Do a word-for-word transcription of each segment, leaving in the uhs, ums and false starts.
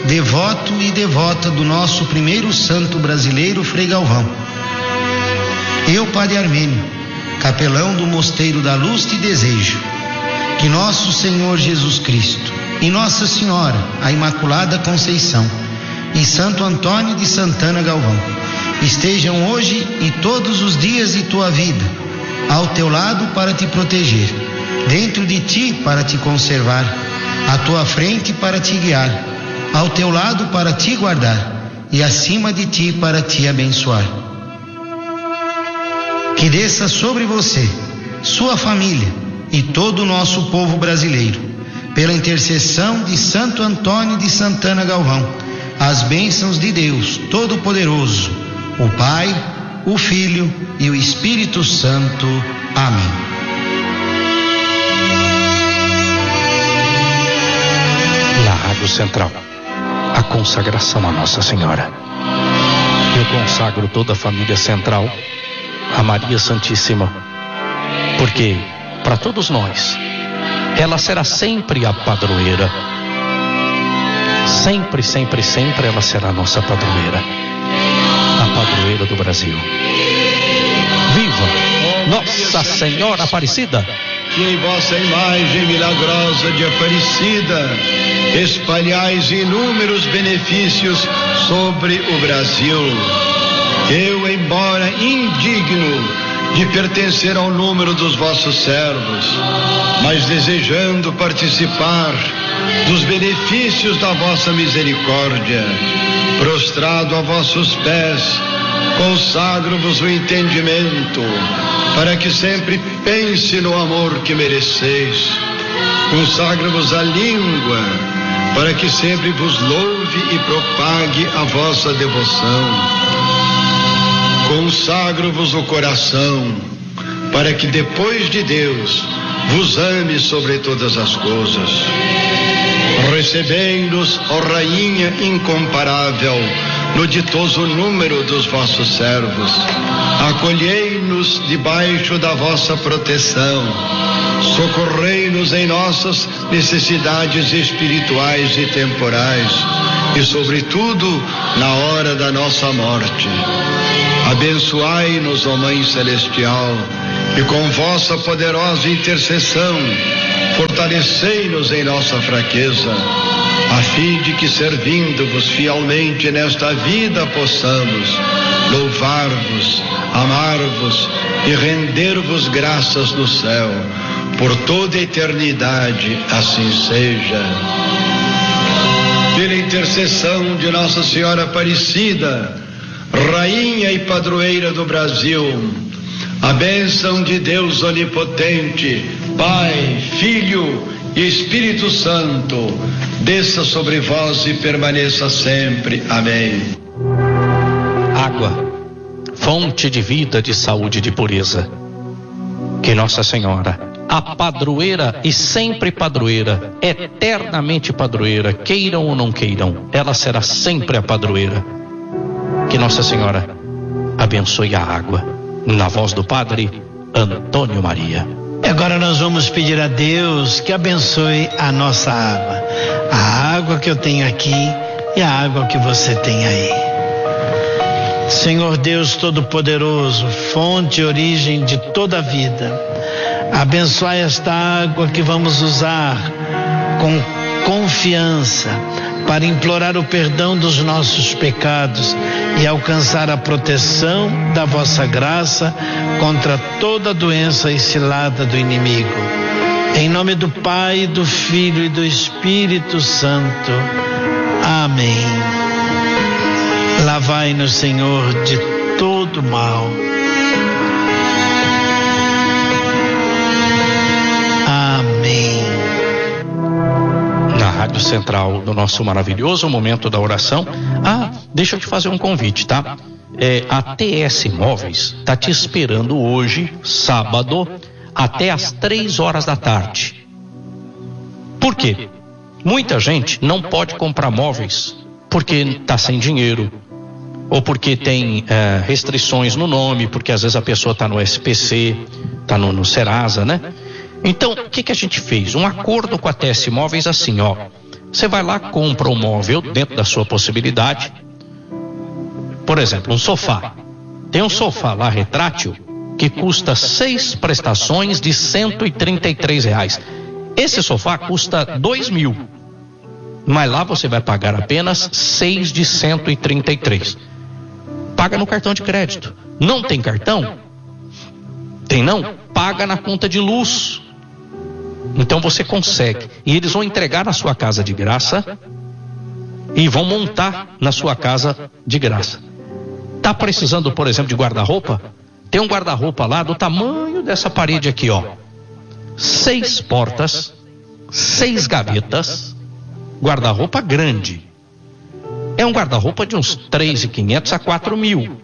devoto e devota do nosso primeiro santo brasileiro, Frei Galvão. Eu, Padre Armênio, capelão do Mosteiro da Luz, te desejo que nosso Senhor Jesus Cristo e Nossa Senhora, a Imaculada Conceição, e Santo Antônio de Santana Galvão estejam hoje e todos os dias de tua vida ao teu lado para te proteger, dentro de ti para te conservar, à tua frente para te guiar, ao teu lado para te guardar e acima de ti para te abençoar. Que desça sobre você, sua família e todo o nosso povo brasileiro, pela intercessão de Santo Antônio de Santana Galvão, as bênçãos de Deus Todo-Poderoso, o Pai, o Filho e o Espírito Santo. Amém. Na Rádio Central, a consagração a Nossa Senhora. Eu consagro toda a família Central a Maria Santíssima, porque para todos nós ela será sempre a padroeira. Sempre, sempre, sempre ela será a nossa padroeira, a padroeira do Brasil. Viva Nossa Senhora Aparecida! Que em vossa imagem milagrosa de Aparecida espalhais inúmeros benefícios sobre o Brasil. Eu, embora indigno de pertencer ao número dos vossos servos, mas desejando participar dos benefícios da vossa misericórdia, prostrado a vossos pés, consagro-vos o entendimento, para que sempre pense no amor que mereceis. Consagro-vos a língua, para que sempre vos louve e propague a vossa devoção. Consagro-vos o coração, para que depois de Deus vos ame sobre todas as coisas. Recebei-nos, ó Rainha incomparável, no ditoso número dos vossos servos. Acolhei-nos debaixo da vossa proteção. Socorrei-nos em nossas necessidades espirituais e temporais, e sobretudo na hora da nossa morte. Abençoai-nos, ó Mãe Celestial, e com vossa poderosa intercessão fortalecei-nos em nossa fraqueza, a fim de que, servindo-vos fielmente nesta vida, possamos louvar-vos, amar-vos e render-vos graças no céu, por toda a eternidade. Assim seja. Pela intercessão de Nossa Senhora Aparecida, Rainha e Padroeira do Brasil, a bênção de Deus Onipotente, Pai, Filho e Espírito Santo, desça sobre vós e permaneça sempre. Amém. Água, fonte de vida, de saúde e de pureza. Que Nossa Senhora, a padroeira e sempre padroeira, eternamente padroeira, queiram ou não queiram, ela será sempre a padroeira. Que Nossa Senhora abençoe a água, na voz do Padre Antônio Maria. Agora nós vamos pedir a Deus que abençoe a nossa água, a água que eu tenho aqui e a água que você tem aí. Senhor Deus Todo-Poderoso, fonte e origem de toda a vida, abençoai esta água que vamos usar com confiança para implorar o perdão dos nossos pecados e alcançar a proteção da vossa graça contra toda doença e cilada do inimigo. Em nome do Pai, do Filho e do Espírito Santo. Amém. Lavai-nos, Senhor, de todo mal. Amém. Na Rádio Central, no nosso maravilhoso momento da oração. Ah, deixa eu te fazer um convite, tá? É, a T S Móveis tá te esperando hoje, sábado, até às três horas da tarde. Por quê? Muita gente não pode comprar móveis porque tá sem dinheiro, ou porque tem é, restrições no nome, porque às vezes a pessoa tá no S P C, tá no, no Serasa, né? Então, o que que a gente fez? Um acordo com a T S Móveis assim, ó. Você vai lá, compra um móvel dentro da sua possibilidade. Por exemplo, um sofá. Tem um sofá lá retrátil que custa seis prestações de cento e trinta e três reais. Esse sofá custa dois mil. Mas lá você vai pagar apenas seis de cento e trinta e três. Paga no cartão de crédito. Não tem cartão? Tem não? Paga na conta de luz. Então você consegue. E eles vão entregar na sua casa de graça e vão montar na sua casa de graça. Tá precisando, por exemplo, de guarda-roupa? Tem um guarda-roupa lá do tamanho dessa parede aqui, ó. Seis portas, seis gavetas, guarda-roupa grande. É um guarda-roupa de uns três mil e quinhentos a quatro mil.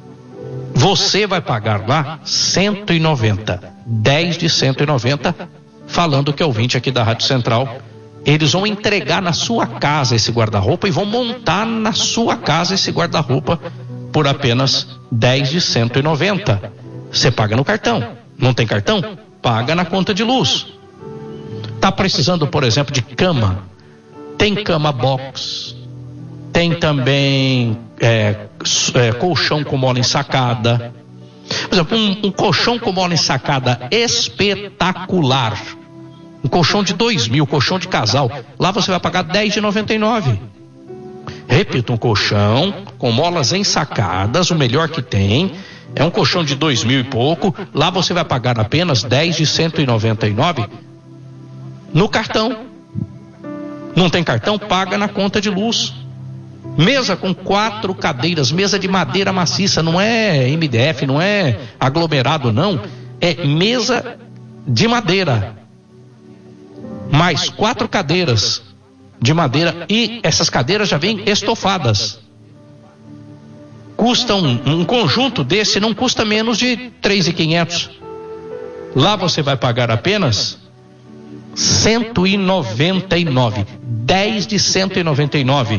Você vai pagar lá cento e noventa, dez de cento e noventa, falando que é ouvinte aqui da Rádio Central. Eles vão entregar na sua casa esse guarda-roupa e vão montar na sua casa esse guarda-roupa por apenas dez de cento e noventa. Você paga no cartão. Não tem cartão? Paga na conta de luz. Tá precisando, por exemplo, de cama? Tem cama box. Tem também é, é, colchão com mola ensacada. Por exemplo, um, um colchão com mola ensacada espetacular. Um colchão de dois mil, colchão de casal. Lá você vai pagar dez de noventa e nove. Repito, um colchão com molas ensacadas, o melhor que tem. É um colchão de dois mil e pouco. Lá você vai pagar apenas dez de cento e noventa e nove no cartão. Não tem cartão? Paga na conta de luz. Mesa com quatro cadeiras, mesa de madeira maciça, não é M D F, não é aglomerado, não. É mesa de madeira. Mais quatro cadeiras de madeira, e essas cadeiras já vêm estofadas. Custa um, um conjunto desse, não custa menos de três mil e quinhentos. Lá você vai pagar apenas cento e noventa e nove, dez de cento e noventa e nove.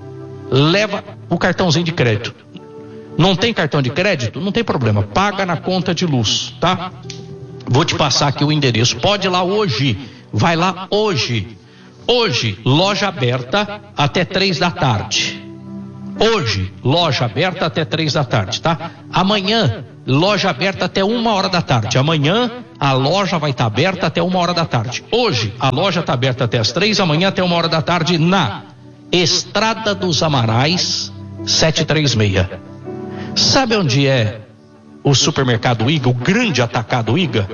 Leva o cartãozinho de crédito. Não tem cartão de crédito? Não tem problema, paga na conta de luz, tá? Vou te passar aqui o endereço. Pode ir lá hoje. Vai lá hoje. Hoje, loja aberta até três da tarde. Hoje, loja aberta até três da tarde, tá? Amanhã, loja aberta até uma hora da tarde. Amanhã, a loja vai estar aberta até uma hora da tarde. Hoje, a loja está aberta até as três, amanhã até uma hora da tarde na Estrada dos Amarais, setecentos e trinta e seis. Sabe onde é o supermercado Iga, o grande atacado Iga?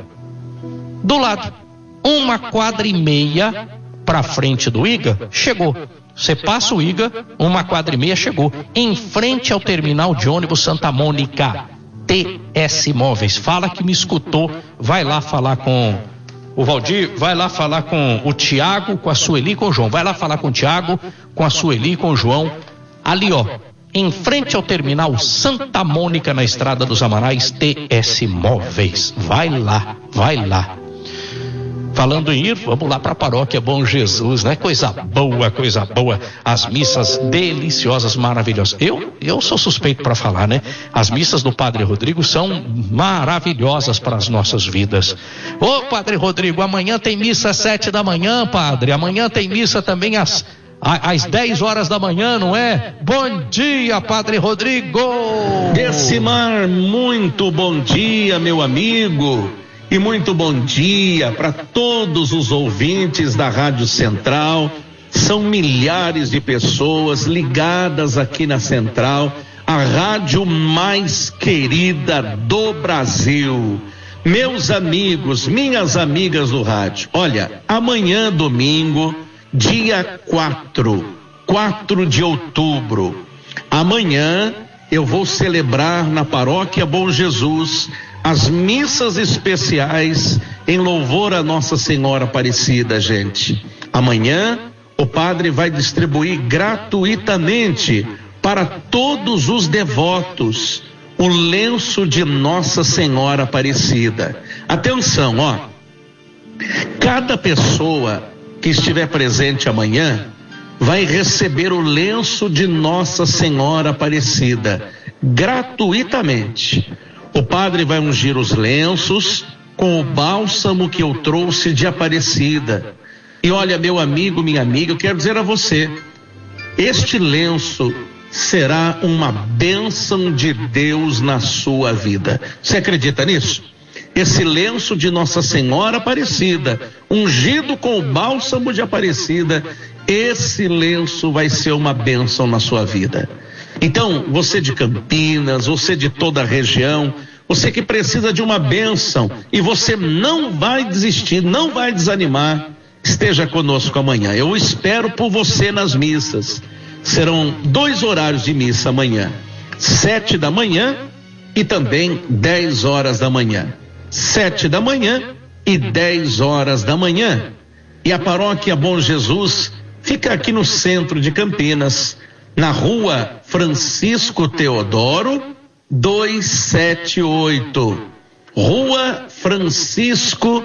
Do lado. Uma quadra e meia para frente do Iga, chegou. Você passa o Iga, uma quadra e meia, chegou. Em frente ao terminal de ônibus Santa Mônica, T S Móveis. Fala que me escutou, vai lá falar com o Valdir, vai lá falar com o Tiago, com a Sueli e com o João. Vai lá falar com o Tiago, com a Sueli e com o João. Ali, ó, em frente ao terminal Santa Mônica, na Estrada dos Amarais, T S Móveis. Vai lá, vai lá. Falando em ir, vamos lá para a paróquia Bom Jesus, né? Coisa boa, coisa boa. As missas deliciosas, maravilhosas. Eu, eu sou suspeito para falar, né? As missas do Padre Rodrigo são maravilhosas para as nossas vidas. Ô, Padre Rodrigo, amanhã tem missa às sete da manhã, Padre. Amanhã tem missa também às, às dez horas da manhã, não é? Bom dia, Padre Rodrigo! Decimar, muito bom dia, meu amigo. E muito bom dia para todos os ouvintes da Rádio Central. São milhares de pessoas ligadas aqui na Central, a rádio mais querida do Brasil. Meus amigos, minhas amigas do rádio, olha, amanhã domingo, dia quatro, quatro de outubro, amanhã eu vou celebrar na paróquia Bom Jesus as missas especiais em louvor a Nossa Senhora Aparecida, gente. Amanhã o padre vai distribuir gratuitamente para todos os devotos o lenço de Nossa Senhora Aparecida. Atenção, ó. Cada pessoa que estiver presente amanhã vai receber o lenço de Nossa Senhora Aparecida gratuitamente. O padre vai ungir os lenços com o bálsamo que eu trouxe de Aparecida. E olha, meu amigo, minha amiga, eu quero dizer a você, este lenço será uma bênção de Deus na sua vida. Você acredita nisso? Esse lenço de Nossa Senhora Aparecida, ungido com o bálsamo de Aparecida, esse lenço vai ser uma bênção na sua vida. Então, você de Campinas, você de toda a região, você que precisa de uma bênção e você não vai desistir, não vai desanimar, esteja conosco amanhã. Eu espero por você nas missas. Serão dois horários de missa amanhã, sete da manhã e também dez horas da manhã. Sete da manhã e dez horas da manhã. E a paróquia Bom Jesus fica aqui no centro de Campinas, na rua Francisco Teodoro, duzentos e setenta e oito. Rua Francisco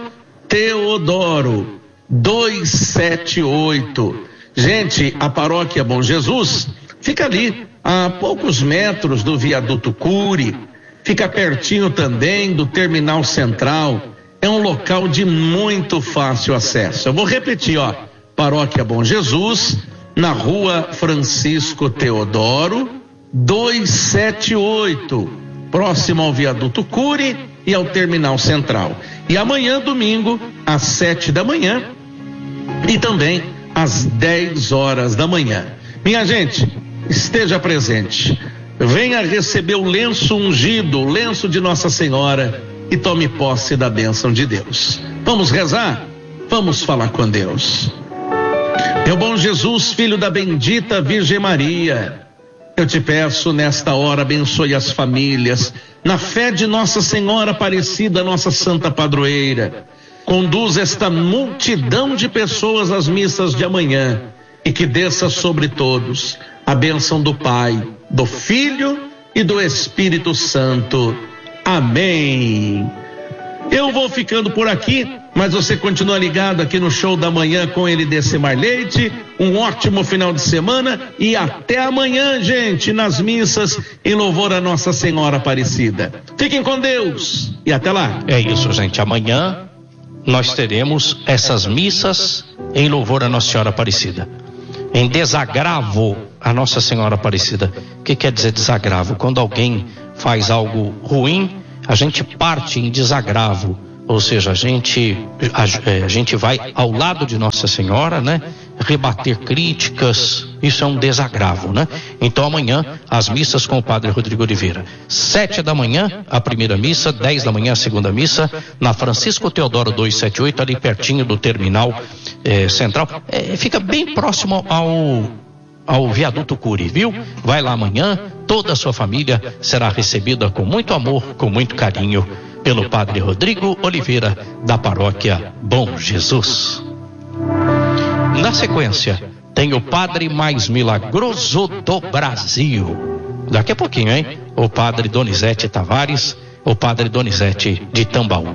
Teodoro, duzentos e setenta e oito. Gente, a paróquia Bom Jesus fica ali, a poucos metros do viaduto Cury, fica pertinho também do terminal central, é um local de muito fácil acesso. Eu vou repetir, ó, paróquia Bom Jesus, na rua Francisco Teodoro, duzentos e setenta e oito, próximo ao viaduto Cury e ao terminal central. E amanhã, domingo, às sete da manhã e também às dez horas da manhã. Minha gente, esteja presente. Venha receber o lenço ungido, o lenço de Nossa Senhora, e tome posse da bênção de Deus. Vamos rezar? Vamos falar com Deus. Meu bom Jesus, filho da bendita Virgem Maria, eu te peço nesta hora, abençoe as famílias, na fé de Nossa Senhora Aparecida, nossa santa padroeira. Conduz esta multidão de pessoas às missas de amanhã e que desça sobre todos a bênção do Pai, do Filho e do Espírito Santo. Amém. Eu vou ficando por aqui, mas você continua ligado aqui no Show da Manhã com ele, Decimar Leite. Um ótimo final de semana e até amanhã, gente, nas missas em louvor a Nossa Senhora Aparecida. Fiquem com Deus e até lá. É isso, gente. Amanhã nós teremos essas missas em louvor a Nossa Senhora Aparecida, em desagravo a Nossa Senhora Aparecida. O que quer dizer desagravo? Quando alguém faz algo ruim, a gente parte em desagravo, ou seja, a gente a, a gente vai ao lado de Nossa Senhora, né? Rebater críticas, isso é um desagravo, né? Então amanhã as missas com o Padre Rodrigo Oliveira, sete da manhã a primeira missa, dez da manhã a segunda missa, na Francisco Teodoro duzentos e setenta e oito, ali pertinho do terminal eh, central, eh, fica bem próximo ao ao viaduto Cury, viu? Vai lá amanhã, toda a sua família será recebida com muito amor, com muito carinho, pelo Padre Rodrigo Oliveira, da paróquia Bom Jesus. Na sequência, tem o Padre mais milagroso do Brasil. Daqui a pouquinho, hein? O Padre Donizete Tavares, o Padre Donizete de Tambaú.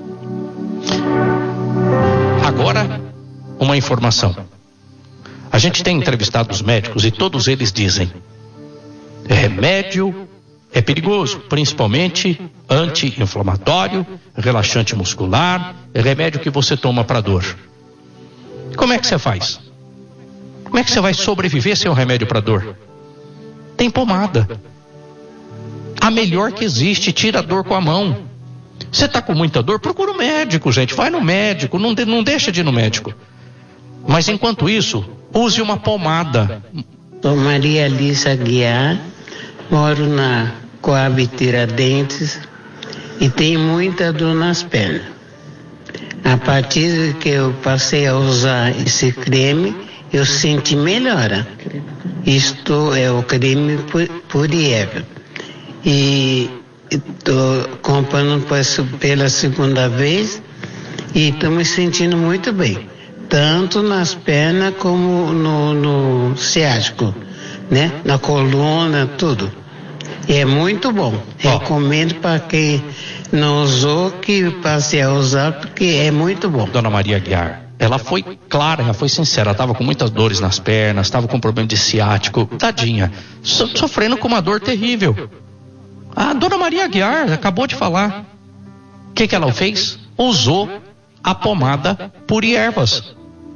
Agora, uma informação. A gente tem entrevistado os médicos e todos eles dizem: remédio é perigoso, principalmente anti-inflamatório, relaxante muscular, remédio que você toma para dor. Como é que você faz? Como é que você vai sobreviver sem um remédio para dor? Tem pomada. A melhor que existe, tira a dor com a mão. Você está com muita dor, procura um médico, gente. Vai no médico, não, de, não deixa de ir no médico. Mas enquanto isso, use uma pomada. Sou Maria Alice Aguiar, moro na Coab Tiradentes e tenho muita dor nas pernas. A partir que eu passei a usar esse creme, eu senti melhora. Isto é o creme Purieva. E estou comprando pela segunda vez e estou me sentindo muito bem. Tanto nas pernas como no, no ciático, né? Na coluna, tudo. E é muito bom. Oh. Recomendo para quem não usou que passe a usar, porque é muito bom. Dona Maria Aguiar, ela foi clara, ela foi sincera. Ela estava com muitas dores nas pernas, estava com problema de ciático, tadinha, so, sofrendo com uma dor terrível. A Dona Maria Aguiar acabou de falar. O que que ela fez? Usou a pomada Puriervas.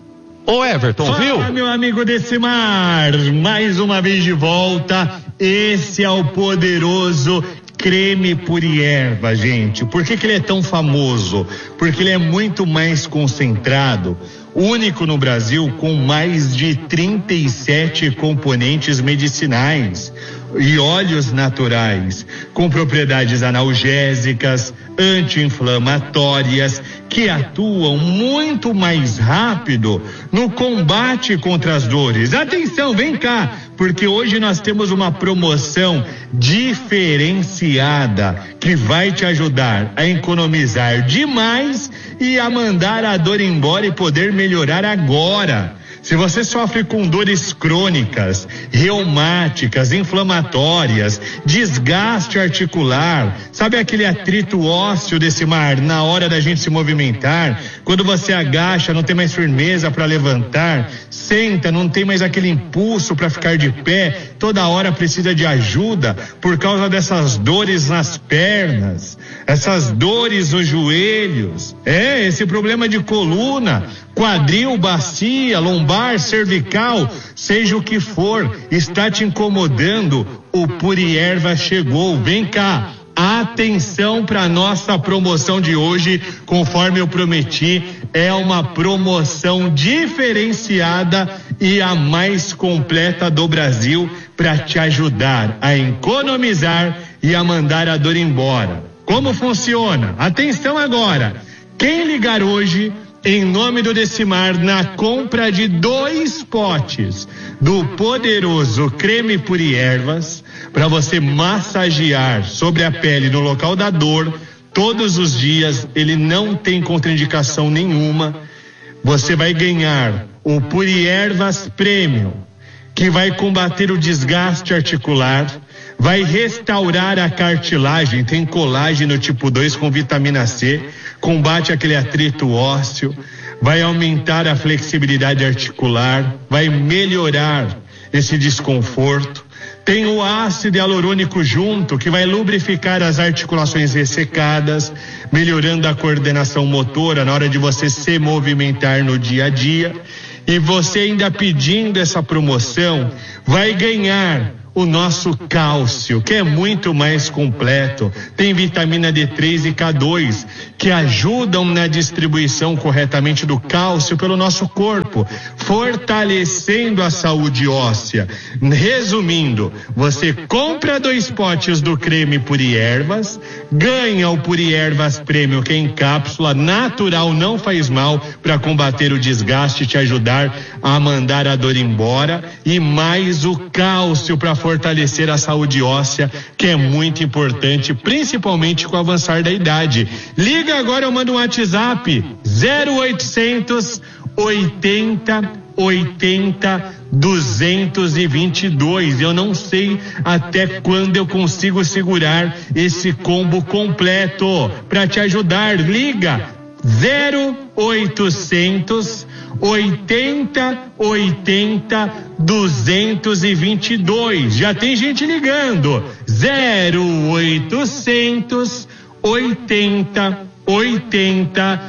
Ô Everton, Fala, viu? meu amigo Decimar, mais uma vez de volta. Esse é o poderoso creme Purierva, gente. Por que que ele é tão famoso? Porque ele é muito mais concentrado, único no Brasil, com mais de trinta e sete componentes medicinais e óleos naturais, com propriedades analgésicas, anti-inflamatórias, que atuam muito mais rápido no combate contra as dores. Atenção, vem cá, porque hoje nós temos uma promoção diferenciada que vai te ajudar a economizar demais e a mandar a dor embora e poder melhorar agora. Se você sofre com dores crônicas, reumáticas, inflamatórias, desgaste articular, sabe aquele atrito ósseo Decimar, na hora da gente se movimentar, quando você agacha, não tem mais firmeza para levantar, senta, não tem mais aquele impulso para ficar de pé, toda hora precisa de ajuda por causa dessas dores nas pernas, essas dores nos joelhos, é, esse problema de coluna, quadril, bacia, lombar, cervical, seja o que for, está te incomodando, o Purierva chegou, vem cá. Atenção para nossa promoção de hoje, conforme eu prometi, é uma promoção diferenciada e a mais completa do Brasil para te ajudar a economizar e a mandar a dor embora. Como funciona? Atenção agora, quem ligar hoje em nome do Decimar, na compra de dois potes do poderoso creme Puriervas, para você massagear sobre a pele no local da dor, todos os dias, ele não tem contraindicação nenhuma, você vai ganhar o Puriervas Premium, que vai combater o desgaste articular, vai restaurar a cartilagem, tem colágeno tipo dois com vitamina C, combate aquele atrito ósseo, vai aumentar a flexibilidade articular, vai melhorar esse desconforto. Tem o ácido hialurônico junto, que vai lubrificar as articulações ressecadas, melhorando a coordenação motora na hora de você se movimentar no dia a dia. E você ainda pedindo essa promoção, vai ganhar o nosso cálcio, que é muito mais completo, tem vitamina D três e K dois, que ajudam na distribuição corretamente do cálcio pelo nosso corpo, fortalecendo a saúde óssea. Resumindo, você compra dois potes do creme Puriervas, ganha o Puriervas Premium, que é em cápsula, natural, não faz mal, para combater o desgaste e te ajudar a mandar a dor embora, e mais o cálcio para fortalecer a saúde óssea, que é muito importante, principalmente com o avançar da idade. Liga agora, eu mando um WhatsApp, zero oitocentos, oitenta, oitenta, duzentos e vinte e dois. Eu não sei até quando eu consigo segurar esse combo completo para te ajudar. Liga zero oitocentos, oitenta, oitenta, duzentos e vinte e dois. Já tem gente ligando. zero oitocentos, oitenta, oitenta,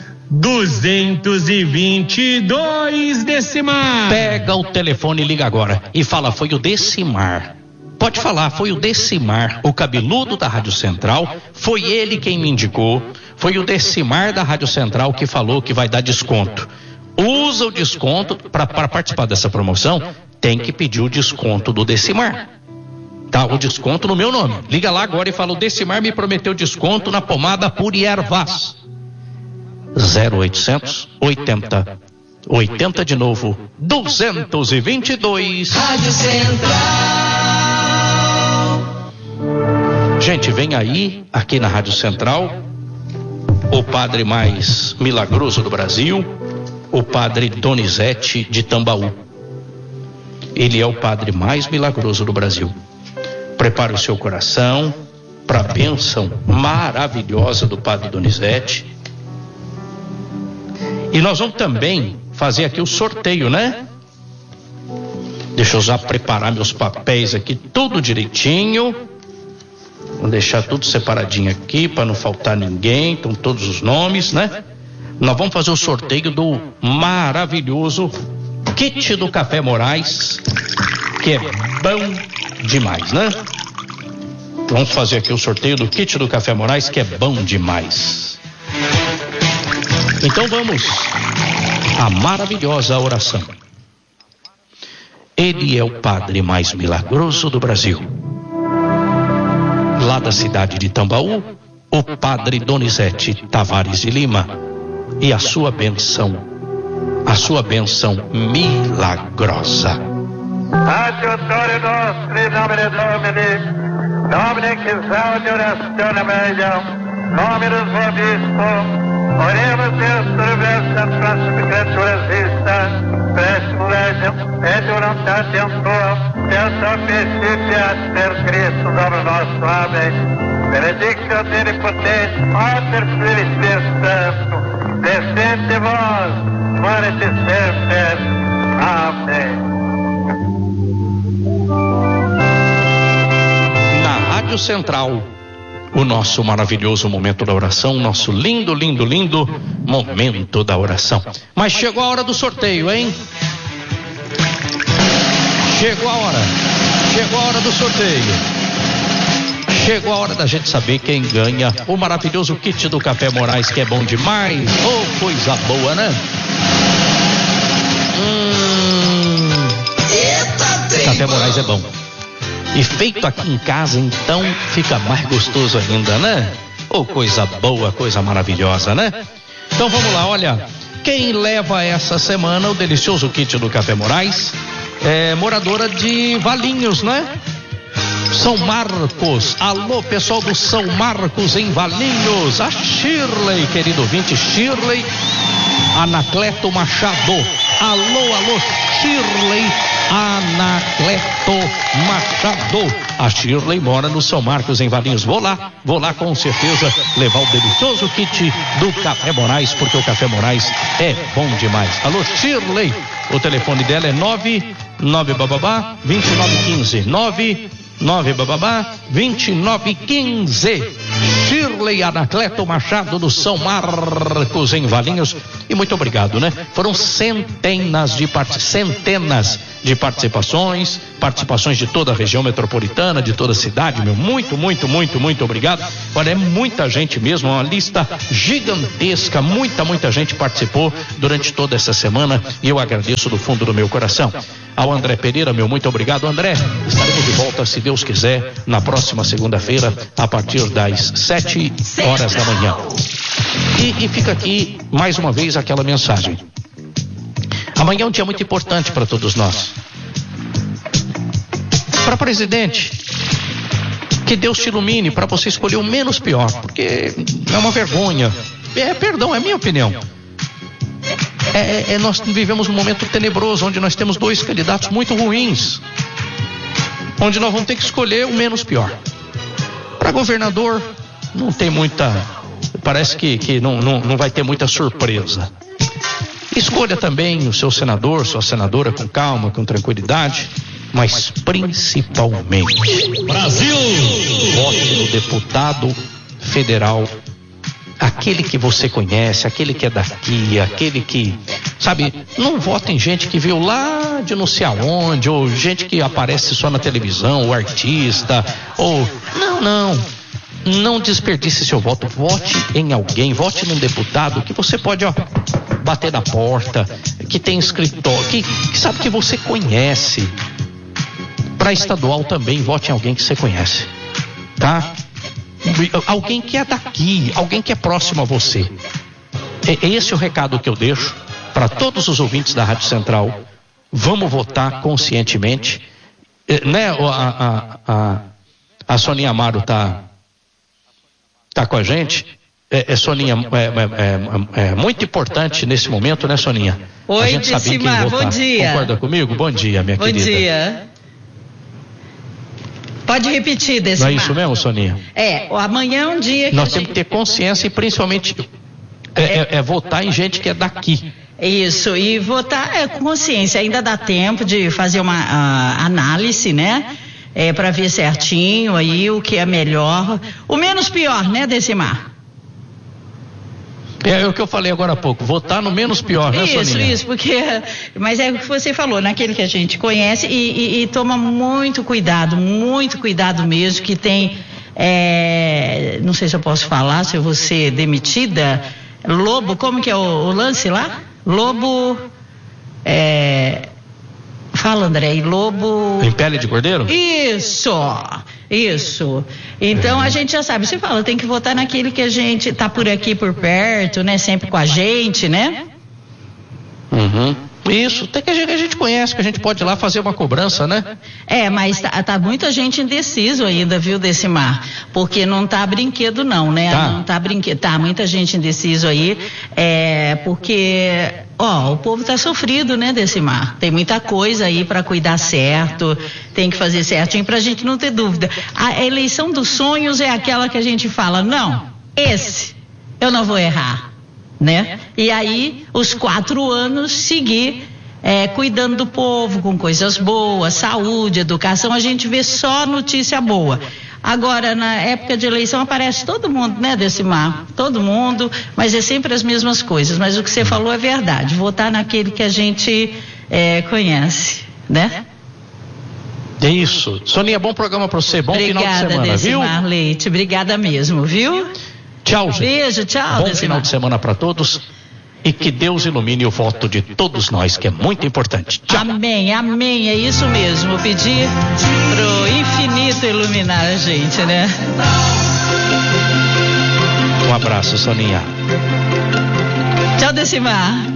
duzentos e vinte e dois. Decimar. Pega o telefone e liga agora e fala, foi o Decimar. Pode falar, foi o Decimar, o cabeludo da Rádio Central, foi ele quem me indicou, foi o Decimar da Rádio Central que falou que vai dar desconto. Usa o desconto, para participar dessa promoção, tem que pedir o desconto do Decimar. Tá, o desconto no meu nome. Liga lá agora e fala, o Decimar me prometeu desconto na pomada Puriervas. zero oitocentos, oitenta, oitenta de novo, duzentos e vinte e dois. Rádio Central. Gente, vem aí, aqui na Rádio Central, o padre mais milagroso do Brasil, o padre Donizete de Tambaú. Ele é o padre mais milagroso do Brasil. Prepare o seu coração para a bênção maravilhosa do padre Donizete. E nós vamos também fazer aqui o sorteio, né? Deixa eu já preparar meus papéis aqui, tudo direitinho. Vou deixar tudo separadinho aqui para não faltar ninguém, com todos os nomes, né? Nós vamos fazer o sorteio do maravilhoso Kit do Café Moraes, que é bom demais, né? Vamos fazer aqui o sorteio do kit do Café Moraes, que é bom demais. Então vamos à maravilhosa oração. Ele é o Padre mais milagroso do Brasil. Lá da cidade de Tambaú, o Padre Donizete Tavares de Lima e a sua benção, a sua benção milagrosa. Adiutore nostri, nomine Domini, Domine que exaudi orazione meglio, Dominus vobiscum, oremos Deus por versa próxima criatura exista, prestum legem, et voluntatem tuam, Deus officiat per Cristo, Domino nosso, amém. Benedictio Omnipotens, Pater, Filii, Spiritus Sancto, descende vos, morete semper, amém. Rádio Central, o nosso maravilhoso momento da oração, nosso lindo, lindo, lindo momento da oração. Mas chegou a hora do sorteio, hein? Chegou a hora, chegou a hora do sorteio. Chegou a hora da gente saber quem ganha o maravilhoso kit do Café Moraes, que é bom demais. Oh, coisa boa, né? Hum... Café Moraes é bom. E feito aqui em casa, então fica mais gostoso ainda, né? Oh, coisa boa, coisa maravilhosa, né? Então vamos lá, olha, quem leva essa semana o delicioso kit do Café Moraes é moradora de Valinhos, né? São Marcos. Alô, pessoal do São Marcos em Valinhos. A Shirley, querido ouvinte, Shirley Anacleto Machado. Alô, alô, Shirley Anacleto Machado. A Shirley mora no São Marcos em Valinhos. Vou lá, vou lá com certeza levar o delicioso kit do Café Moraes, porque o Café Moraes é bom demais. Alô, Shirley, o telefone dela é nove nove bababá vinte e nove quinze, nove nove bababá vinte e nove quinze. Shirley Anacleto Machado do São Marcos em Valinhos. E muito obrigado, né? Foram centenas de part... centenas de participações, participações de toda a região metropolitana, de toda a cidade, meu. Muito, muito, muito, muito obrigado. Olha, é muita gente mesmo, uma lista gigantesca, muita, muita gente participou durante toda essa semana e eu agradeço do fundo do meu coração. Ao André Pereira, meu muito obrigado, André. Estaremos de volta, se Deus quiser, na próxima segunda-feira, a partir das sete horas da manhã. E, e fica aqui, mais uma vez, aquela mensagem. Amanhã é um dia muito importante para todos nós. Para presidente, que Deus te ilumine para você escolher o menos pior, porque é uma vergonha. É, perdão, é minha opinião. É, é, é, nós vivemos um momento tenebroso, onde nós temos dois candidatos muito ruins, onde nós vamos ter que escolher o menos pior. Para governador, não tem muita, parece que, que não, não, não vai ter muita surpresa. Escolha também o seu senador, sua senadora, com calma, com tranquilidade, mas principalmente, Brasil, vote no deputado federal, aquele que você conhece, aquele que é daqui, aquele que, sabe, não vota em gente que veio lá de não sei aonde, ou gente que aparece só na televisão, ou artista, ou, não, não, não desperdice seu voto, vote em alguém, vote num deputado que você pode, ó, bater na porta, que tem escritório, que, que sabe que você conhece. Para estadual também, vote em alguém que você conhece, tá? Alguém que é daqui, alguém que é próximo a você. É esse o recado que eu deixo para todos os ouvintes da Rádio Central. Vamos votar conscientemente, né? A, a, a, a Soninha Amaro tá, tá com a gente. É, é Soninha, é, é, é, é muito importante nesse momento, né, Soninha? Oi, a gente sabia quem votar. Bom dia. Concorda comigo? Bom dia, minha bom querida. Bom dia. Pode repetir, Desimar. Não é isso mesmo, Soninha? É, amanhã é um dia que nós gente... temos que ter consciência e principalmente é, é, é votar em gente que é daqui. Isso, e votar é, com consciência. Ainda dá tempo de fazer uma a, análise, né? É, para ver certinho aí o que é melhor. O menos pior, né, Desimar? É, é o que eu falei agora há pouco, votar no menos pior, né, Soninha? Isso, isso, porque, mas é o que você falou, naquele que a gente conhece e, e, e toma muito cuidado, muito cuidado mesmo, que tem, é, não sei se eu posso falar, se eu vou ser demitida, Lobo, como que é o, o lance lá? Lobo, é... Fala, André, e Lobo... Em pele de cordeiro? Isso, isso. Então a gente já sabe, você fala, tem que votar naquele que a gente tá por aqui, por perto, né? Sempre com a gente, né? Uhum. Isso, tem que a gente, a gente conhece, que a gente pode ir lá fazer uma cobrança, né? É, mas tá, tá muita gente indeciso ainda, viu, Decimar? Porque não tá brinquedo não, né? Tá. Não tá brinquedo, tá, muita gente indeciso aí, é, porque, ó, o povo tá sofrido, né, Decimar? Tem muita coisa aí para cuidar certo, tem que fazer certinho pra gente não ter dúvida. A eleição dos sonhos é aquela que a gente fala, não, esse eu não vou errar. Né? E aí, os quatro anos seguir é, cuidando do povo com coisas boas, saúde, educação, a gente vê só notícia boa. Agora, na época de eleição aparece todo mundo, né, Decimar? Todo mundo, mas é sempre as mesmas coisas. Mas o que você falou é verdade, votar naquele que a gente é, conhece, né? É isso. Soninha, bom programa para você, bom obrigada, final de semana, Decimar viu? Leite, obrigada mesmo, viu? Tchau, gente. Beijo, tchau. Bom Decimar. final de semana para todos e que Deus ilumine o voto de todos nós, que é muito importante. Tchau. Amém, amém, é isso mesmo. Pedir pro infinito iluminar a gente, né? Um abraço, Soninha. Tchau, Decimar.